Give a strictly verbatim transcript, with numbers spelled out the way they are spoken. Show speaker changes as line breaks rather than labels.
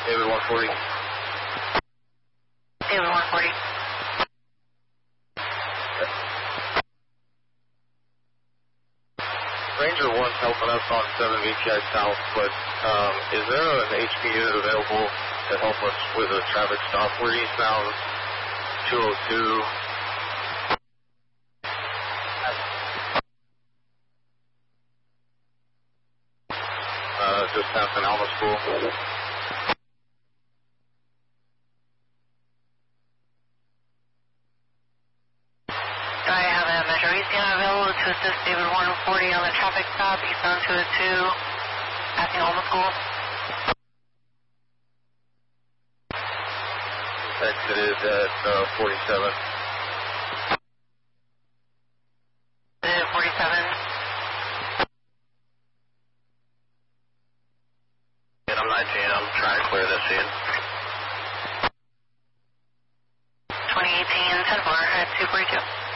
David one forty.
David one forty.
Ranger one's helping us on seven V T I South, but um, is there an H P unit available to help us with a traffic stop? We're eastbound two oh two. Uh, just past an Alma School.
I have a Metro Eastbound available to assist David one forty on the traffic stop, eastbound two oh two, passing Alma School.
Exited at uh, forty-seven.
Exit forty-seven.
And I'm nineteen. I'm trying to clear this in.
twenty eighteen, ten four at two forty-two.